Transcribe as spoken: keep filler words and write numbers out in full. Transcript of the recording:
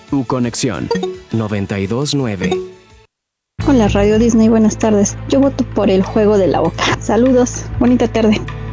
Tu conexión noventa y dos nueve. Hola Radio Disney, buenas tardes. Yo voto por el juego de la boca. Saludos, bonita tarde.